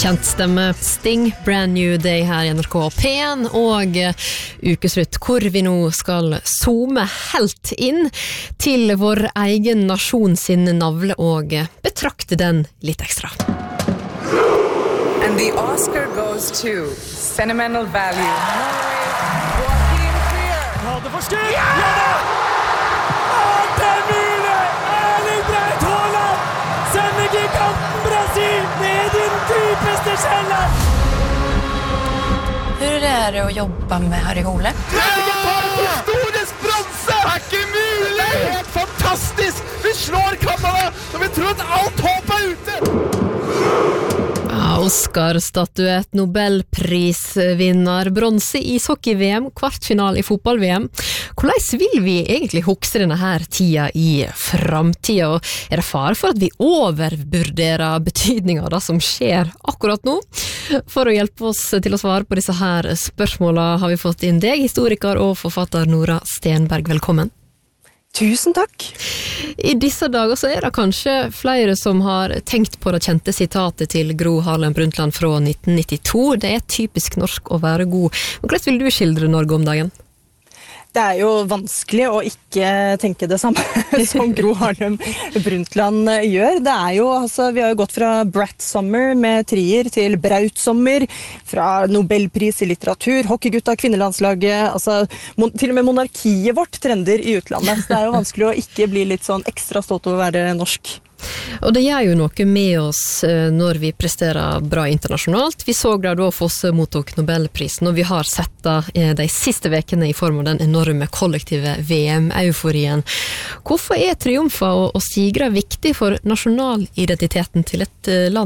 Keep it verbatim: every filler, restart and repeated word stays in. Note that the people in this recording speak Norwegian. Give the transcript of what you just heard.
Kjent stemme Sting, Brand New Day her i N R K P en og ukeslutt hvor vi nå skal zoome helt inn til vår egen nasjon sin navle og betrakte den litt ekstra. And the Oscar goes to Sentimental Value. Joaquin Phoenix. Ja, det får skutt! Ja da! Å, det er mulig! Erling Braut Haaland sender giganten Brasil ned i den dypeste kjelleren! Hur är det att jobba med Harry Hole? Sverige tar historisk bronse! Det er ikke mulig! Det er helt fantastisk! Vi slår Kanada, og vi tror at alt håp er ute! Oscar-statuett, Nobelprisvinner, bronse i ishockey-V M, kvartfinal i fotball-V M. Hvordan vil vi egentlig huske denne her tida i framtida? Er det fare for at vi overvurderer betydningen av det som skjer akkurat nå? For å hjelpe oss til å svare på disse her spørsmålene har vi fått inn deg, historiker og forfatter Nora Stenberg. Velkommen. Tusen takk. I disse dager så er det kanskje flere som har tenkt på det kjente sitatet til Gro Harlem Brundtland fra nitten nittito. Det er typisk norsk å være god. Hvordan vil du skildre Norge om dagen? Det er jo vanskelig å ikke tenke det samme som Gro Harlem Brundtland gjør. Det er jo, altså, vi har jo gått fra Brat Summer med trier til Braut Sommer, fra Nobelpris i litteratur, hockeygutta, kvinnelandslaget, altså til og med monarkiet vårt trender i utlandet. Så det er jo vanskelig å ikke bli litt sånn ekstra stolt over å være norsk. Og det gjør jo noe med oss når vi presterer bra internasjonalt. Vi så da da Fosse mottok Nobelprisen, og vi har sett det de siste vekene i form av den enorme kollektive V M-euforien. Hvorfor er triumfer og sigrer viktig for nasjonalidentiteten til et land?